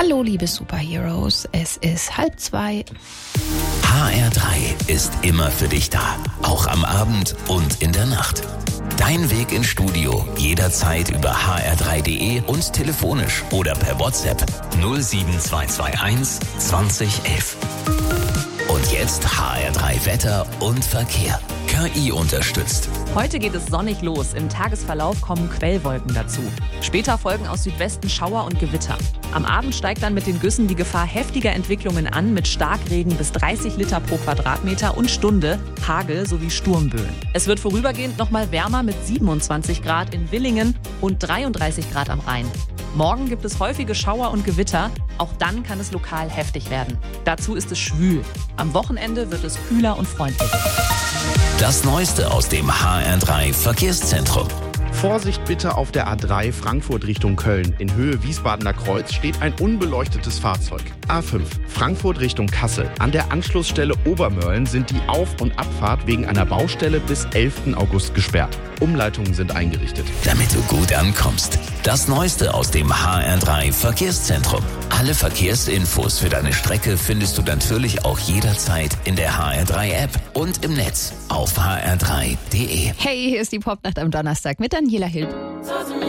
Hallo liebe Superheroes, es ist 1:30. HR3 ist immer für dich da, auch am Abend und in der Nacht. Dein Weg ins Studio jederzeit über hr3.de und telefonisch oder per WhatsApp 07221 2011. Und jetzt HR3 Wetter und Verkehr. KI unterstützt. Heute geht es sonnig los. Im Tagesverlauf kommen Quellwolken dazu. Später folgen aus Südwesten Schauer und Gewitter. Am Abend steigt dann mit den Güssen die Gefahr heftiger Entwicklungen an, mit Starkregen bis 30 Liter pro Quadratmeter und Stunde, Hagel sowie Sturmböen. Es wird vorübergehend nochmal wärmer mit 27 Grad in Willingen und 33 Grad am Rhein. Morgen gibt es häufige Schauer und Gewitter. Auch dann kann es lokal heftig werden. Dazu ist es schwül. Am Wochenende wird es kühler und freundlicher. Das Neueste aus dem HR3 Verkehrszentrum. Vorsicht bitte auf der A3 Frankfurt Richtung Köln. In Höhe Wiesbadener Kreuz steht ein unbeleuchtetes Fahrzeug. A5 Frankfurt Richtung Kassel. An der Anschlussstelle Obermörlen sind die Auf- und Abfahrt wegen einer Baustelle bis 11. August gesperrt. Umleitungen sind eingerichtet. Damit du gut ankommst. Das Neueste aus dem HR3 Verkehrszentrum. Alle Verkehrsinfos für deine Strecke findest du natürlich auch jederzeit in der HR3-App und im Netz auf hr3.de. Hey, hier ist die Popnacht am Donnerstag mit Daniela Hilb.